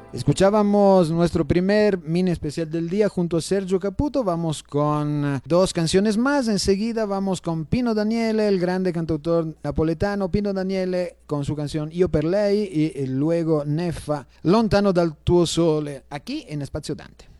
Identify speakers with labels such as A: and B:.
A: Escuchábamos nuestro primer mini especial del día junto a Sergio Caputo. Vamos con dos canciones más. Enseguida vamos con Pino Daniele, el grande cantautor napoletano. Pino Daniele con su canción Io per lei y luego Neffa, Lontano dal tuo sole, aquí en Spazio Dante.